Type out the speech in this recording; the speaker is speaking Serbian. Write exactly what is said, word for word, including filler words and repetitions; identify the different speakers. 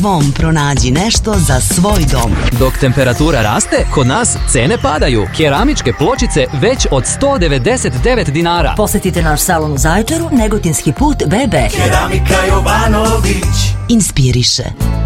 Speaker 1: Vom pronađi nešto za svoj dom.
Speaker 2: Dok temperatura raste, kod nas cene padaju. Keramičke pločice već od sto devedeset devet dinara.
Speaker 3: Posetite naš salon u Zaječaru, Negotinski put B B.
Speaker 4: Keramika Jovanović
Speaker 1: Inspiriše.